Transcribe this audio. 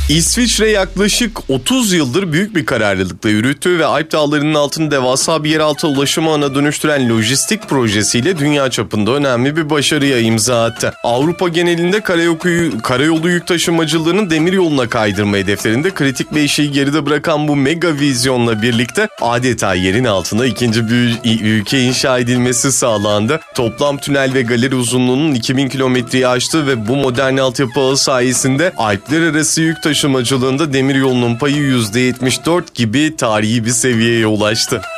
İsviçre yaklaşık 30 yıldır büyük bir kararlılıkla yürüttüğü ve Alp Dağları'nın altını devasa bir yeraltı ulaşım ağına dönüştüren lojistik projesiyle dünya çapında önemli bir başarıya imza attı. Avrupa genelinde karayolu yük taşımacılığının demiryoluna kaydırma hedeflerinde kritik bir eşiği geride bırakan bu mega vizyonla birlikte adeta yerin altına ikinci bir ülke inşa edilmesi sağlandı. Toplam tünel ve galeri uzunluğunun 2000 kilometreyi aştı ve bu modern altyapı ağı sayesinde Alpler arası yük taşımacılığında demiryolunun payı %74 gibi tarihi bir seviyeye ulaştı.